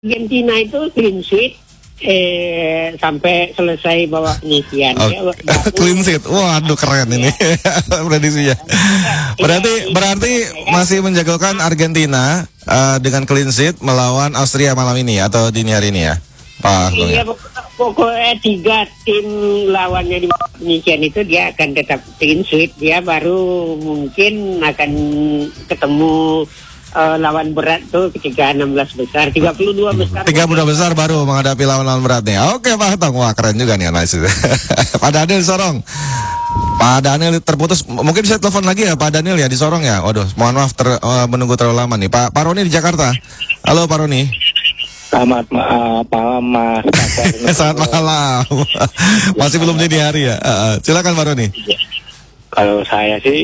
Argentina itu clean sheet sampai selesai babak penyisian. Clean sheet, waduh keren ini prediksinya. Berarti masih menjagokan Argentina dengan clean sheet melawan Austria malam ini atau dini hari ini ya, Pak? Iya, pokoknya 3 tim lawannya di babak penyisian itu dia akan tetap clean sheet. Dia baru mungkin akan ketemu lawan berat tuh ketika 16 besar, 32 besar. 32 besar baru menghadapi lawan-lawan berat nih. Oke Pak Tong, wah keren juga nih analisis. Pak Daniel di Sorong. Pak Daniel terputus, mungkin bisa telepon lagi ya Pak Daniel ya di Sorong ya. Waduh, mohon maaf menunggu terlalu lama nih. Pak Roni di Jakarta. Halo Pak Roni. Selamat malam Mas. Selamat malam. Masih belum dini hari ya. Silakan Pak Roni. Kalau saya sih